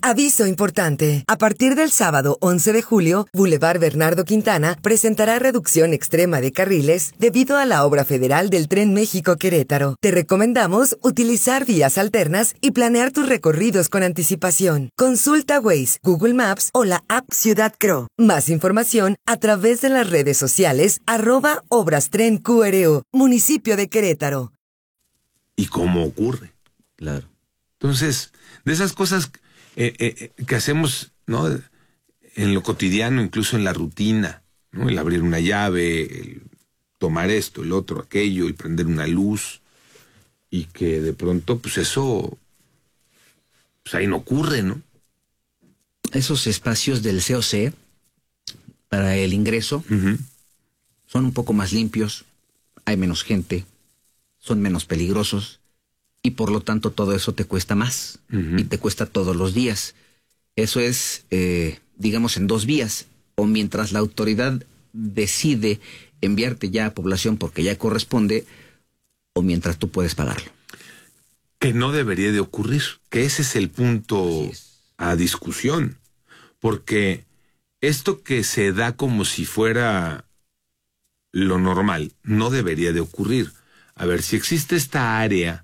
Aviso importante. A partir del sábado 11 de julio, Boulevard Bernardo Quintana presentará reducción extrema de carriles debido a la obra federal del Tren México-Querétaro. Te recomendamos utilizar vías alternas y planear tus recorridos con anticipación. Consulta Waze, Google Maps o la app Ciudad Cro. Más información a través de las redes sociales @ObrasTrenQRO, municipio de Querétaro. ¿Y cómo ocurre? Claro. Entonces, de esas cosas que hacemos, ¿no? En lo cotidiano, incluso en la rutina, ¿no? El abrir una llave, el tomar esto, el otro, aquello, el prender una luz, y que de pronto, pues eso, pues ahí no ocurre, ¿no? Esos espacios del COC para el ingreso son un poco más limpios, hay menos gente, son menos peligrosos, y por lo tanto todo eso te cuesta más, y te cuesta todos los días. Eso es, digamos, en 2 vías, o mientras la autoridad decide enviarte ya a población porque ya corresponde, o mientras tú puedes pagarlo. Que no debería de ocurrir, que ese es el punto a discusión, porque esto que se da como si fuera lo normal, no debería de ocurrir. A ver, si existe esta área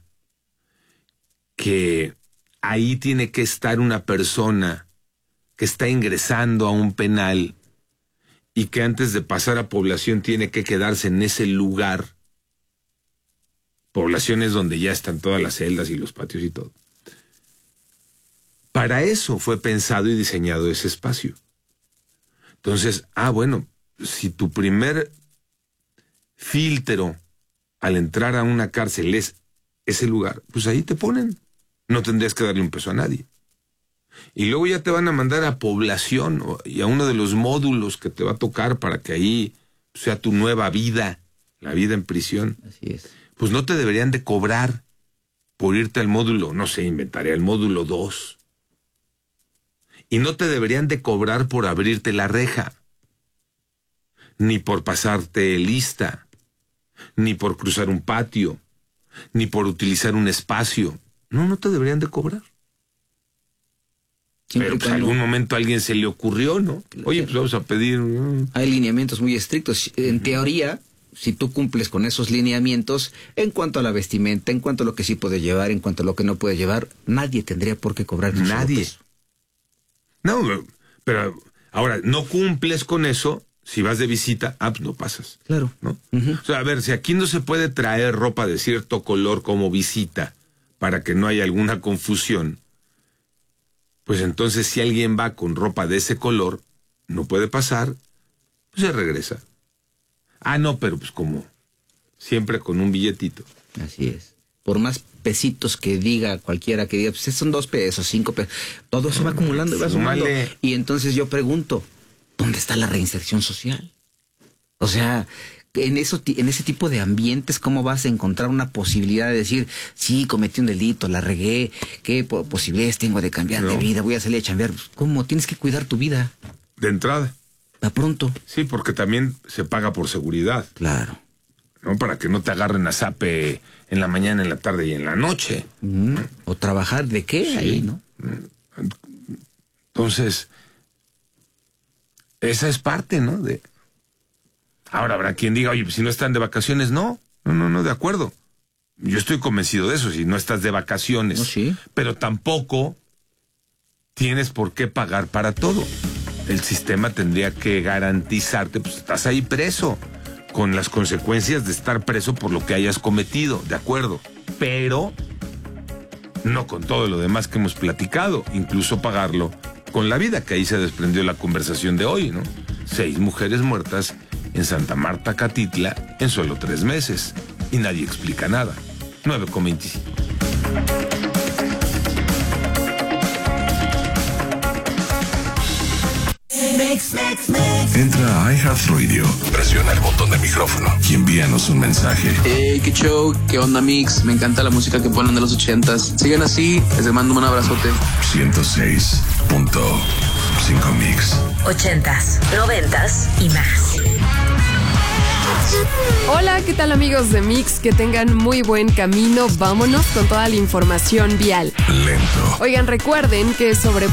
que ahí tiene que estar una persona que está ingresando a un penal y que antes de pasar a población tiene que quedarse en ese lugar, poblaciones donde ya están todas las celdas y los patios y todo. Para eso fue pensado y diseñado ese espacio. Entonces, bueno, si tu primer filtro al entrar a una cárcel es ese lugar, pues ahí te ponen. No tendrías que darle un peso a nadie. Y luego ya te van a mandar a población y a uno de los módulos que te va a tocar para que ahí sea tu nueva vida, la vida en prisión. Así es. Pues no te deberían de cobrar por irte al módulo, no sé, inventaré el módulo 2. Y no te deberían de cobrar por abrirte la reja, ni por pasarte lista, ni por cruzar un patio, ni por utilizar un espacio. No te deberían de cobrar. Pero pues algún momento a alguien se le ocurrió, ¿no? Oye, pues vamos a pedir... Hay lineamientos muy estrictos. En teoría, si tú cumples con esos lineamientos, en cuanto a la vestimenta, en cuanto a lo que sí puede llevar, en cuanto a lo que no puede llevar, nadie tendría por qué cobrar. Nadie. No, pero ahora, no cumples con eso, si vas de visita, pues no pasas. Claro. ¿No? O sea, a ver, si aquí no se puede traer ropa de cierto color como visita, para que no haya alguna confusión, pues entonces si alguien va con ropa de ese color, no puede pasar, pues se regresa. No, pero pues como siempre con un billetito. Así es. Por más pesitos que diga cualquiera que diga, pues son 2 pesos, 5 pesos, todo eso va acumulando y va sumando. Y entonces yo pregunto, ¿dónde está la reinserción social? O sea, en ese tipo de ambientes, ¿cómo vas a encontrar una posibilidad de decir, sí, cometí un delito, la regué, qué posibilidades tengo de cambiar de vida, voy a salir a chambear? ¿Cómo? Tienes que cuidar tu vida. De entrada. A pronto. Sí, porque también se paga por seguridad. Claro. ¿No? Para que no te agarren a zape en la mañana, en la tarde y en la noche. O trabajar de qué ahí, ¿no? Entonces, esa es parte, ¿no? Ahora habrá quien diga, oye, pues si no están de vacaciones, no, de acuerdo. Yo estoy convencido de eso, si no estás de vacaciones. No, sí. Pero tampoco tienes por qué pagar para todo. El sistema tendría que garantizarte, pues estás ahí preso, con las consecuencias de estar preso por lo que hayas cometido, de acuerdo. Pero no con todo lo demás que hemos platicado, incluso pagarlo con la vida, que ahí se desprendió la conversación de hoy, ¿no? 6 mujeres muertas en Santa Marta, Catitla, en solo 3 meses. Y nadie explica nada. 9:25. Entra a iHeartRadio, presiona el botón de micrófono y envíanos un mensaje. Hey, qué show, qué onda, Mix. Me encanta la música que ponen de los 80s. Sigan así, les mando un abrazote. 106.5 Mix. 80s, 90s y más. Hola, ¿qué tal, amigos de Mix? Que tengan muy buen camino. Vámonos con toda la información vial. Lento. Oigan, recuerden que sobre